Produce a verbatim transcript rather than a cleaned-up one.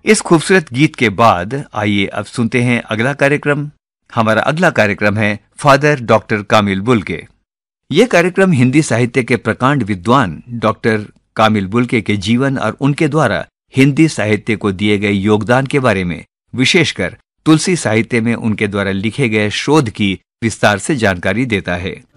इस खूबसूरत गीत के बाद आइए अब सुनते हैं अगला कार्यक्रम। हमारा अगला कार्यक्रम है फादर डॉक्टर कामिल बुल्के। यह कार्यक्रम हिंदी साहित्य के प्रकांड विद्वान डॉक्टर कामिल बुल्के के जीवन और उनके द्वारा हिंदी साहित्य को दिए गए योगदान के बारे में, विशेषकर तुलसी साहित्य में उनके द्वारा लिखे गए शोध की विस्तार से जानकारी देता है।